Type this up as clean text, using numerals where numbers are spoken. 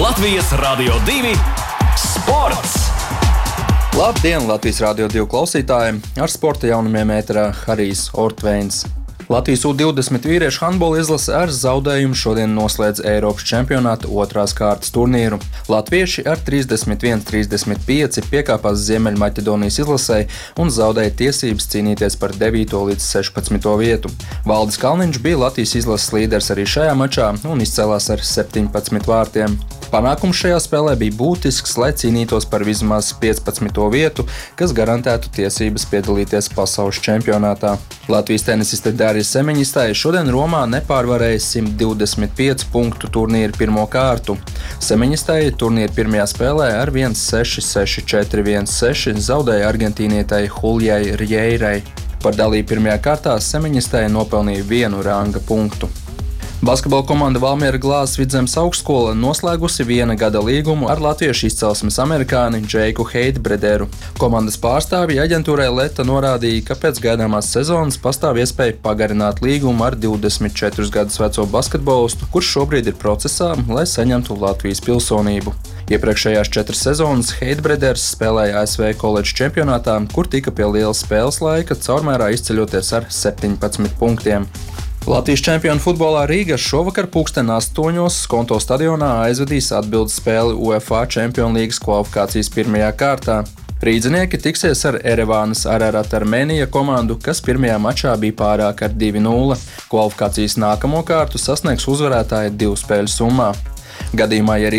Latvijas Radio 2 sports! Labdien, Latvijas Radio 2 klausītāji! Ar sporta jaunumiem ēterā Harijs Ortveins. Latvijas U20 vīriešu handbola izlase ar zaudējumu šodien noslēdz Eiropas čempionāta otrās kārtas turnīru. Latvieši ar 31-35 piekāpās Ziemeļmaķedonijas izlasei un zaudēja tiesības cīnīties par 9. līdz 16. vietu. Valdis Kalniņš bija Latvijas izlases līderis arī šajā mačā un izcēlās ar 17 vārtiem. Panākums šajā spēlē bija būtisks, lai cīnītos par vismaz 15. vietu, kas garantētu tiesības piedalīties pasaules čempionātā. Latvijas tenisiste Darija Semeņistai šodien Romā nepārvarēja 125 punktu turnīra pirmo kārtu. Semeņistai turnīra pirmajā spēlē ar 1-6, 6-4, 1-6 zaudēja argentīnietai Julijai Rjeirai. Par dalību pirmajā kārtā Semeņistai nopelnīja 1 ranga punktu. Basketbola komanda Valmiera Glāzes Vidzemes augstskola noslēgusi 1 gada līgumu ar latviešu izcelsmes amerikāni Džeiku Heidbrederu. Komandas pārstāvji aģentūrai Leta norādīja, ka pēc gaidāmās sezonas pastāv iespēja pagarināt līgumu ar 24 gadus veco basketbolistu, kurš šobrīd ir procesā, lai saņemtu Latvijas pilsonību. Iepriekšējās 4 sezonas Heidbreders spēlēja ASV koledžu čempionātā, kur tika pie liela spēles laika caurmērā izceļoties ar 17 punktiem. Latvijas čempionu futbolā Rīga šovakar 8:00 Skonto stadionā aizvedīs atbildes spēli UEFA Čempionu līgas kvalifikācijas pirmajā kārtā. Rīdzinieki tiksies ar Erevānas Ararat Armēnija komandu, kas pirmajā mačā bija pārāk ar 2-0. Kvalifikācijas nākamo kārtu sasniegs uzvarētāji 2 spēļu summā. Gadījumā, ja